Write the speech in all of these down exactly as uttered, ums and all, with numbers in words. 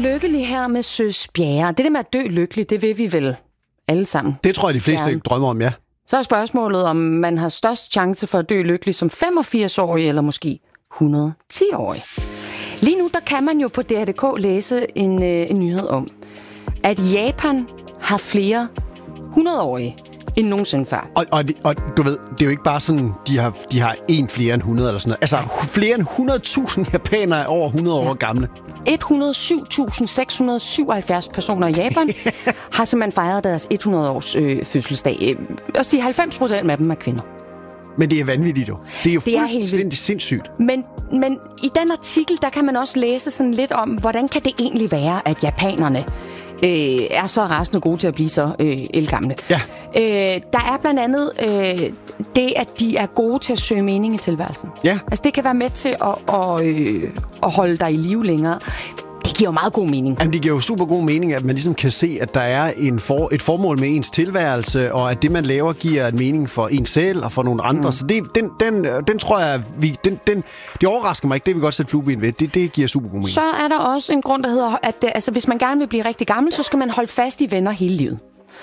lykkelig her med Søs Bjerre. Det der med at dø lykkelig, det vil vi vel alle sammen. Det tror jeg, de fleste gerne drømmer om, ja. Så er spørgsmålet, om man har størst chance for at dø lykkelig som femogfirs-årig eller måske et hundrede og ti-årig. Lige nu der kan man jo på D R punktum D K læse en, øh, en nyhed om, at Japan har flere hundrede-årige end nogensinde før. Og, og, og du ved, det er jo ikke bare sådan, de har, de har en flere end hundrede eller sådan noget. Altså, flere end hundrede tusind japanere er over hundrede ja. år gamle. et hundrede og syv tusind seks hundrede og syvoghalvfjerds personer i Japan har simpelthen fejret deres hundrede-års øh, fødselsdag. Og sige halvfems procent af dem er kvinder. Men det er vanvittigt, jo. Det er jo det fuldstændig er sindssygt. Men, men i den artikel, der kan man også læse sådan lidt om, hvordan kan det egentlig være, at japanerne øh, er så rasende gode til at blive så øh, ældgamle. Ja. Øh, der er blandt andet øh, det, at de er gode til at søge mening i tilværelsen. Ja. Altså det kan være med til at, at, øh, at holde dig i live længere. Det giver jo meget god mening. Jamen, det giver jo super god mening, at man ligesom kan se, at der er en for, et formål med ens tilværelse, og at det, man laver, giver en mening for en selv og for nogle andre. Mm. Så det, den, den, den tror jeg, vi, den, den, det overrasker mig ikke. Det vil vi godt sætte flueben ved. Det, det giver super god mening. Så er der også en grund, der hedder, at altså, hvis man gerne vil blive rigtig gammel, så skal man holde fast i venner hele livet.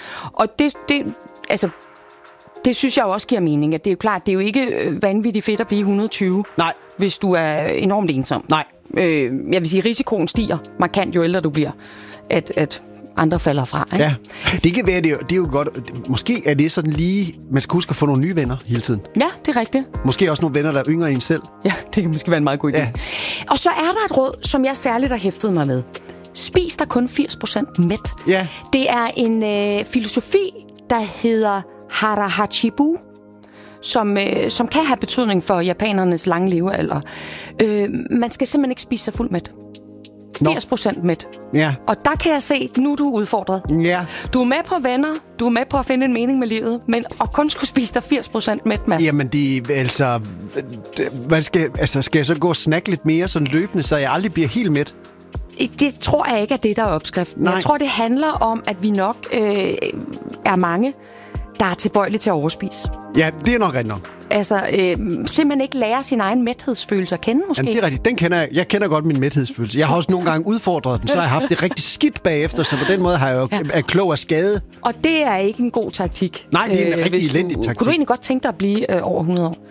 Og det, det altså... Det synes jeg også giver mening, at det er jo klart, det er jo ikke vanvittigt fedt at blive et hundrede og tyve, Nej. hvis du er enormt ensom. Nej. Øh, jeg vil sige, at risikoen stiger markant, jo ældre du bliver, at, at andre falder fra. Ikke? Ja, det kan være, det er, det er jo godt. Måske er det sådan lige, man skal huske at få nogle nye venner hele tiden. Ja, det er rigtigt. Måske også nogle venner, der er yngre end en selv. Ja, det kan måske være en meget god idé. Ja. Og så er der et råd, som jeg særligt har hæftet mig med. Spis dig kun firs procent mæt. Ja. Det er en øh, filosofi, der hedder Hara Hachibu, som, øh, som kan have betydning for japanernes lange levealder. Øh, man skal simpelthen ikke spise sig fuld mæt. firs procent mæt. Ja. Og der kan jeg se, nu er du udfordret. Ja. Du er med på venner, du er med på at finde en mening med livet, men at kun skulle spise dig firs procent mæt, Mads. Jamen, det er altså... Hvad skal, altså, skal jeg så gå og snakke lidt mere sådan løbende, så jeg aldrig bliver helt mæt? Det tror jeg ikke er det, der er opskriften. Nej. Jeg tror, det handler om, at vi nok øh, er mange, der er tilbøjelige til at overspise. Ja, det er nok rigtigt nok. Altså, øh, simpelthen ikke lære sin egen mæthedsfølelse at kende, måske. Jamen, det er rigtigt. Den kender jeg. Jeg kender godt min mæthedsfølelse. Jeg har også nogle gange udfordret den, så har jeg haft det rigtig skidt bagefter, så på den måde har jeg jo ja. er klog af skade. Og det er ikke en god taktik. Nej, det er en øh, rigtig elendig taktik. Kunne du egentlig godt tænke dig at blive øh, over hundrede år?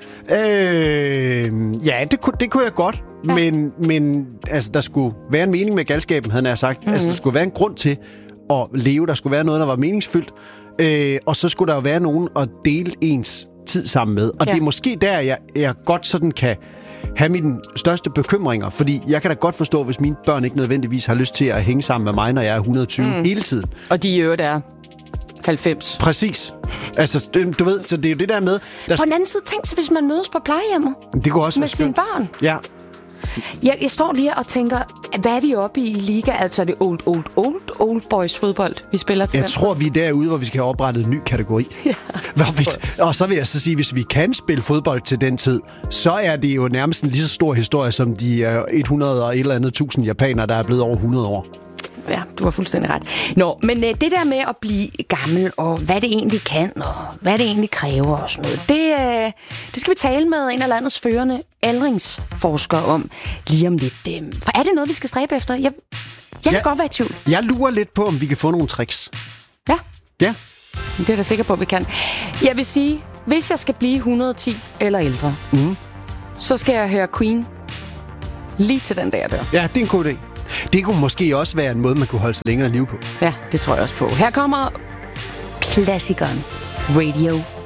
Øh, ja, det kunne, det kunne jeg godt. Ja. Men, men altså, der skulle være en mening med galskaben, havde jeg sagt. Mm-hmm. Altså, der skulle være en grund til at leve. Der skulle være noget, der var meningsfyldt. Øh, og så skulle der jo være nogen at dele ens tid sammen med. Og ja. det er måske der, jeg, jeg godt sådan kan have mine største bekymringer. Fordi jeg kan da godt forstå, hvis mine børn ikke nødvendigvis har lyst til at hænge sammen med mig, når jeg er et hundrede og tyve mm. hele tiden. Og de i øvrigt er halvfems. Præcis. Altså, du ved, så det er jo det der med... Der... På den anden side, tænk sig, hvis man mødes på plejehjemmet. Det kunne også med sine børn. Ja. Jeg, jeg står lige og tænker, hvad er vi oppe i i liga? Altså er det old, old, old, old boys fodbold, vi spiller til? Jeg tror, vi er derude, hvor vi skal have oprettet en ny kategori. Ja. Vi, og så vil jeg så sige, hvis vi kan spille fodbold til den tid, så er det jo nærmest en lige så stor historie, som de hundrede og et eller andet tusind japanere, der er blevet over hundrede år. Ja, du har fuldstændig ret. Nå, men øh, det der med at blive gammel, og hvad det egentlig kan, og hvad det egentlig kræver og sådan noget, det, øh, det skal vi tale med en af landets førende aldringsforskere om lige om lidt. Øh, for er det noget, vi skal stræbe efter? Jeg, jeg kan ja, godt være i tvivl. Jeg lurer lidt på, om vi kan få nogle tricks. Ja. Ja. Det er da sikker på, at vi kan. Jeg vil sige, hvis jeg skal blive et hundrede og ti eller ældre, mm. så skal jeg høre Queen lige til den der dør. Ja, det er en god idé. Det kunne måske også være en måde, man kunne holde sig længere liv på. Ja, det tror jeg også på. Her kommer klassikeren Radio